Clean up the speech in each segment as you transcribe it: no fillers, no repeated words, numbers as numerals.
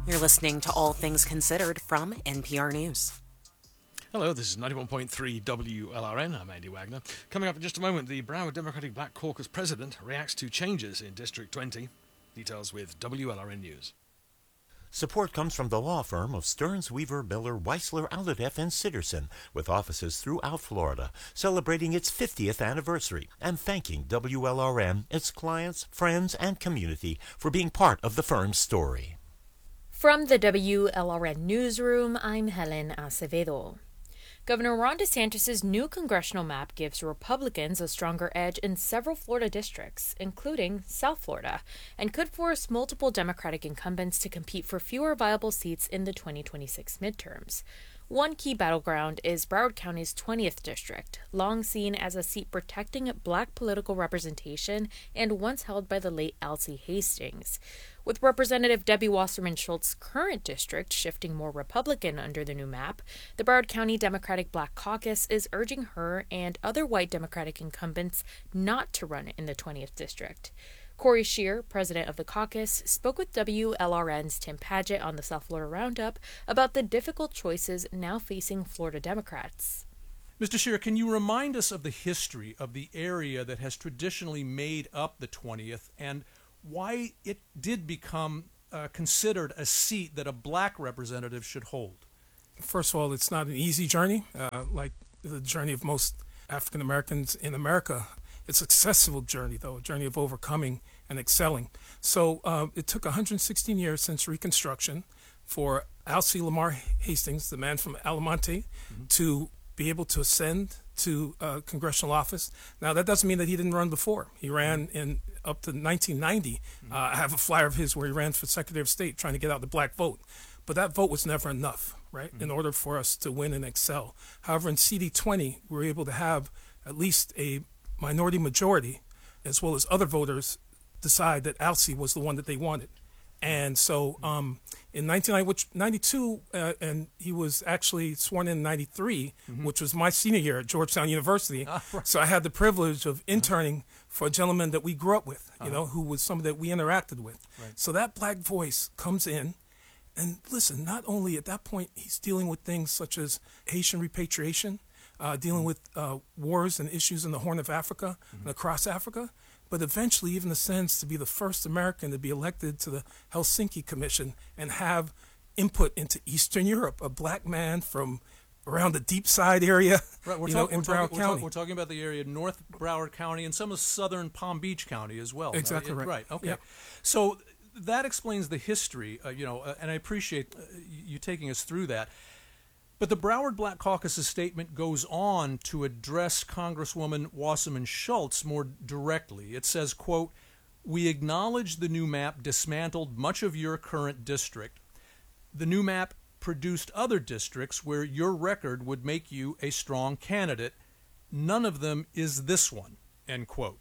You're listening to All Things Considered from NPR News. Hello, this is 91.3 WLRN. I'm Andy Wagner. Coming up in just a moment, the Broward Democratic Black Caucus president reacts to changes in District 20. Details with WLRN News. Support comes from the law firm of Stearns, Weaver, Miller, Weisler, Alderdiff, and Sitterson, with offices throughout Florida, celebrating its 50th anniversary and thanking WLRN, its clients, friends, and community for being part of the firm's story. From the WLRN Newsroom, I'm Helen Acevedo. Governor Ron DeSantis' new congressional map gives Republicans a stronger edge in several Florida districts, including South Florida, and could force multiple Democratic incumbents to compete for fewer viable seats in the 2026 midterms. One key battleground is Broward County's 20th district, long seen as a seat protecting black political representation and once held by the late Alcee Hastings. With Representative Debbie Wasserman Schultz's current district shifting more Republican under the new map, the Broward County Democratic Black Caucus is urging her and other white Democratic incumbents not to run in the 20th district. Corey Scheer, president of the caucus, spoke with WLRN's Tim Padgett on the South Florida Roundup about the difficult choices now facing Florida Democrats. Mr. Scheer, can you remind us of the history of the area that has traditionally made up the 20th and why it did become considered a seat that a black representative should hold? First of all, it's not an easy journey, like the journey of most African Americans in America. It's a successful journey, though, a journey of overcoming and excelling. So it took 116 years since Reconstruction for Alcee Lamar Hastings, the man from Almonte, to be able to ascend to congressional office. Now, that doesn't mean that he didn't run before. He ran in up to 1990. I have a flyer of his where he ran for Secretary of State trying to get out the black vote. But that vote was never enough, right, in order for us to win and excel. However, in CD20, we were able to have at least a minority majority, as well as other voters, decide that Alcee was the one that they wanted. And so in 1992, and he was actually sworn in 93, which was my senior year at Georgetown University. Right. So I had the privilege of interning for a gentleman that we grew up with, you know, who was somebody that we interacted with. Right. So that black voice comes in. And listen, not only at that point, he's dealing with things such as Haitian repatriation, dealing with wars and issues in the Horn of Africa and across Africa, but eventually even ascends to be the first American to be elected to the Helsinki Commission and have input into Eastern Europe, a black man from around the Deep Side area, right, in Broward County. We're talking about the area of North Broward County and some of southern Palm Beach County as well. Exactly right. Right, okay. Yep. So that explains the history, and I appreciate you taking us through that. But the Broward Black Caucus's statement goes on to address Congresswoman Wasserman Schultz more directly. It says, quote, "We acknowledge the new map dismantled much of your current district. The new map produced other districts where your record would make you a strong candidate. None of them is this one," end quote.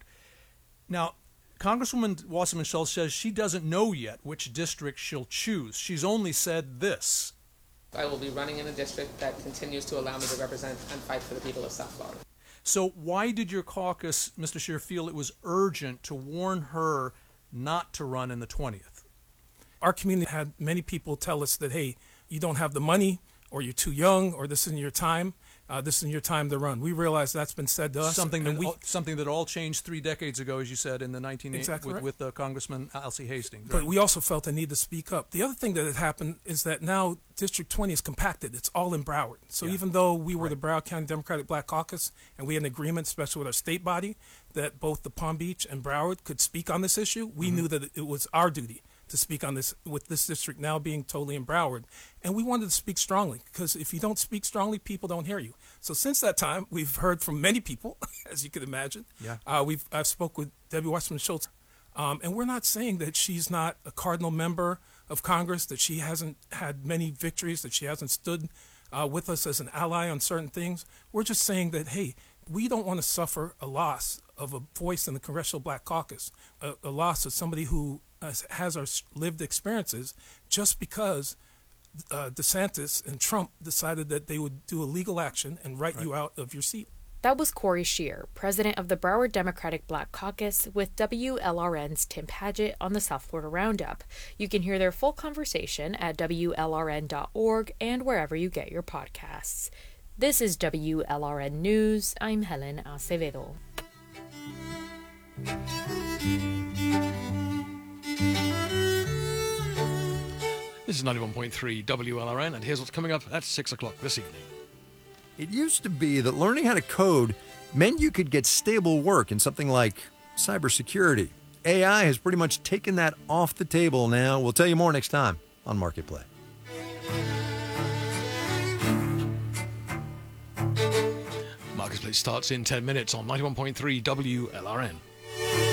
Now, Congresswoman Wasserman Schultz says she doesn't know yet which district she'll choose. She's only said this: I will be running in a district that continues to allow me to represent and fight for the people of South Florida. So why did your caucus, Mr. Scheer, feel it was urgent to warn her not to run in the 20th? Our community had many people tell us that, hey, you don't have the money, or you're too young, or this isn't your time. This isn't your time to run. We realize that's been said to us. Something that all changed 3 decades ago, as you said, in the 1980s exactly with Congressman Alcee Hastings. But we also felt a need to speak up. The other thing that had happened is that now District 20 is compacted. It's all in Broward. So even though we were the Broward County Democratic Black Caucus, and we had an agreement, especially with our state body, that both the Palm Beach and Broward could speak on this issue, we knew that it was our duty to speak on this, with this district now being totally in Broward. And we wanted to speak strongly, because if you don't speak strongly, people don't hear you. So since that time, we've heard from many people, as you could imagine. Yeah. I've spoke with Debbie Wasserman Schultz, and we're not saying that she's not a cardinal member of Congress, that she hasn't had many victories, that she hasn't stood with us as an ally on certain things. We're just saying that, hey, we don't want to suffer a loss of a voice in the Congressional Black Caucus, a loss of somebody who has our lived experiences, just because DeSantis and Trump decided that they would do a legal action and write you out of your seat. That was Corey Scheer, president of the Broward Democratic Black Caucus, with WLRN's Tim Padgett on the South Florida Roundup. You can hear their full conversation at WLRN.org and wherever you get your podcasts. This is WLRN News. I'm Helen Acevedo. This is 91.3 WLRN, and here's what's coming up at 6 o'clock this evening. It used to be that learning how to code meant you could get stable work in something like cybersecurity. AI has pretty much taken that off the table now. We'll tell you more next time on Marketplace. Marketplace starts in 10 minutes on 91.3 WLRN.